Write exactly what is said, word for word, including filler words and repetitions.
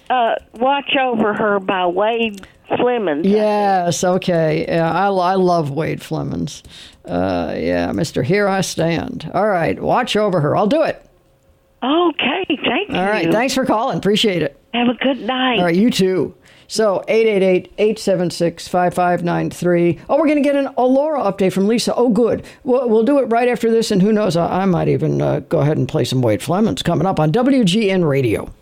uh, Watch Over Her by Wade Flemons. Yes, okay. Yeah, I, I love Wade Flemons. Uh, yeah, Mister Here I Stand. All right, Watch Over Her. I'll do it. Okay, thank you. All right, thanks for calling. Appreciate it. Have a good night. All right, you too. So, eight eight eight, eight seven six, five five nine three. Oh, we're going to get an Allura update from Lisa. Oh, good. We'll, we'll do it right after this, and who knows, I, I might even uh, go ahead and play some Wade Flemons coming up on W G N Radio.